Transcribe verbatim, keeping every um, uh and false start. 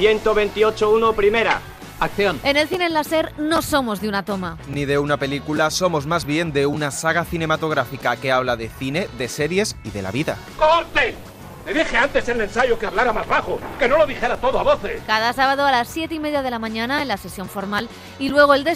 ciento veintiocho uno, primera. Acción. En el cine en láser no somos de una toma. Ni de una película, somos más bien de una saga cinematográfica que habla de cine, de series y de la vida. ¡Corte! Le dije antes en el ensayo que hablara más bajo, que no lo dijera todo a voces. Cada sábado a las siete y media de la mañana en la sesión formal y luego el